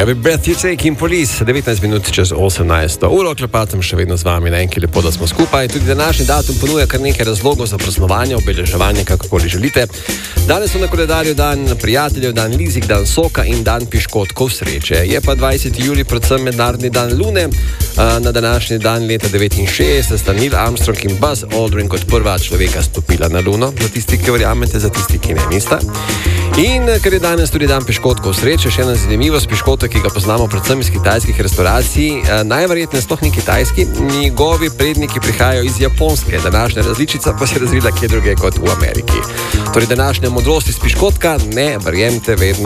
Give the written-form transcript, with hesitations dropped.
Every breath you take in Police, 19 minut čez 18. uro, klepatem še vedno z vami, ne enki lepo, da smo skupaj. Tudi današnji datum ponuja kar nekaj razlogov za praznovanje, obeleževanje, kakokoli želite. Danes so na koledarju dan prijateljev, dan lizik, dan soka in dan piškotkov sreče. Je pa 20. julij predvsem mednarodni dan Lune. Na današnji dan leta 1969 sta Neil Armstrong in Buzz Aldrin kot prva človeka stopila na Luno. Za tisti, ki verjamete, za tisti, ki ne nista. In ker je danes tudi dan piškotkov sreče, še ena zanimivost piškotka, ki ga poznamo predvsem iz kitajskih restauracij, najverjetneje sploh ni kitajski, njegovi predniki prihajajo iz Japonske, današnja različica pa se je razvila kje druge kot v Ameriki. Torej današnja modrost iz piškotka, ne verjemite vedno